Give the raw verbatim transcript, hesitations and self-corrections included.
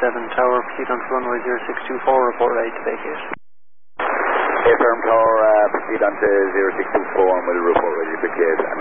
seven Tower, proceed on to runway zero six two four, report ready to vacate. Affirm Tower, uh, proceed on to zero six two four and we'll report ready to vacate.